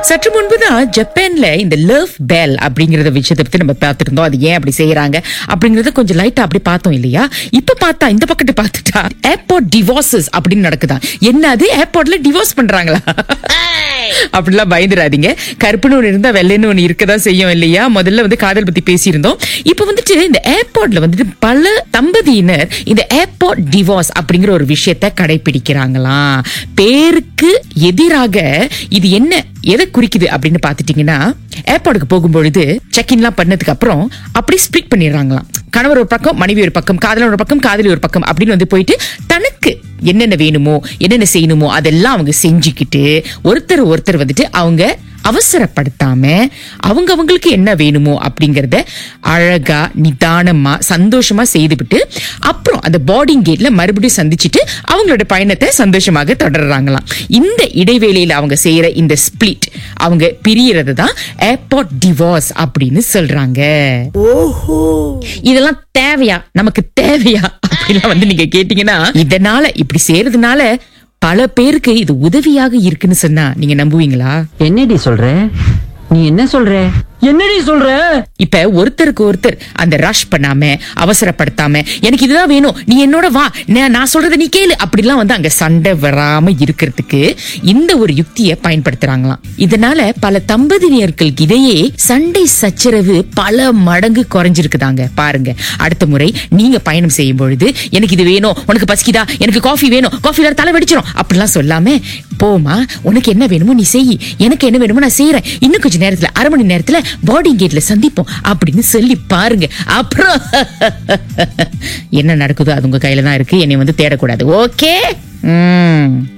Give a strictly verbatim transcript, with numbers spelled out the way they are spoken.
சற்று முன்புதான் ஜப்பான்ல இந்த லவ் பெல் அப்படிங்கறத விஷயத்தை பத்தி நம்ம பார்த்திருந்தோம். அது ஏன் அப்படி செய்யறாங்க அப்படிங்கறத கொஞ்சம் லைட்டா அப்படி பார்த்தோம் இல்லையா? இப்ப பார்த்தா இந்த பக்கத்து பார்த்துட்டா ஏர்போர்ட் டிவோர்சஸ் அப்படின்னு நடக்குதா. என்னது ஏர்போர்ட்ல டிவோர்ஸ் பண்றாங்களா? அப்படிலாம் பயந்துடாதீங்க. கருப்புன்னு ஒண்ணு இருந்தா வெள்ளைன்னு ஒண்ணு இருக்கதான் செய்யும் இல்லையா? முதல்ல வந்து காதல் பத்தி பேசியிருந்தோம். இப்ப வந்துட்டு இந்த ஏர்போர்ட்ல வந்துட்டு பல தம்பதியினர் இந்த ஏர்போர்ட் டிவோர்ஸ் அப்படிங்கிற ஒரு விஷயத்தை கடைபிடிக்கிறாங்களாம். பேருக்கு எதிராக இது என்ன எதை குறிக்குது அப்படின்னு பாத்துட்டீங்கன்னா, ஏர்போர்ட்டுக்கு போகும்பொழுது செக் இன்லாம் பண்ணதுக்கு அப்புறம் அப்படி ஸ்பிளிட் பண்ணிடுறாங்களாம். கணவர் ஒரு பக்கம், மனைவி ஒரு பக்கம், காதலன் ஒரு பக்கம், காதலி ஒரு பக்கம் அப்படின்னு வந்து போயிட்டு தனக்கு என்னென்ன வேணுமோ என்னென்ன செய்யணுமோ அதெல்லாம் அவங்க செஞ்சுக்கிட்டு ஒருத்தர் ஒருத்தர் வந்துட்டு அவங்க அவசரப்படுத்தாம அவங்க அவங்களுக்கு என்ன வேணுமோ அப்படிங்கறத அழகா நிதானமா சந்தோஷமா செய்துவிட்டு அப்புறம் அந்த போர்டிங் கேட்ல மறுபடியும் சந்திச்சுட்டு அவங்களோட பயணத்தை சந்தோஷமாக தொடர்றாங்களாம். இந்த இடைவேளையில அவங்க செய்யற இந்த ஸ்பிளிட், அவங்க பிரியறது தான் ஏர்போர்ட் டிவோர்ஸ் அப்படின்னு சொல்றாங்க. ஓஹோ, இதெல்லாம் தேவையா? நமக்கு தேவையா அப்படின்னா வந்து நீங்க கேட்டீங்கன்னா, இதனால இப்படி செய்யறதுனால பல பேருக்கு இது உதவியாக இருக்குன்னு சொன்னா நீங்க நம்புவீங்களா? என்னடி சொல்ற? நீ என்ன சொல்ற? என்னடி சொல்ற? இப்ப ஒருத்தருக்கு ஒருத்தர் அந்த ரஷ் பண்ணாம அவசரப்படுத்தாம எனக்கு இதுதான் வேணும், நீ என்னோட வா, நான் சொல்றத நீ கேளு அப்படிலாம் வந்து அங்க சண்டை வராம இருக்கிறதுக்கு இந்த ஒரு யுக்தியை பயன்படுத்துறாங்களாம். இதனால பல தம்பதியினர்களுக்கு இடையே சண்டை சச்சரவு பல மடங்கு குறைஞ்சிருக்குதாங்க. பாருங்க, அடுத்த முறை நீங்க பயணம் செய்யும் பொழுது எனக்கு இது வேணும், உனக்கு பசிக்குதா, எனக்கு காஃபி வேணும், காஃபில தலை வெடிச்சிடும் அப்படிலாம் சொல்லாம, போமா உனக்கு என்ன வேணுமோ நீ செய், எனக்கு என்ன வேணுமோ நான் செய்யறேன், இன்னும் கொஞ்சம் நேரத்துல அரை மணி நேரத்துல போர்டிங் கேட்ல சந்திப்போம் அப்படின்னு சொல்லி பாருங்க. அப்புறம் என்ன நடக்குதோ அது உங்க கையில தான் இருக்கு. என்னை வந்து தேடக்கூடாது. ஓகே.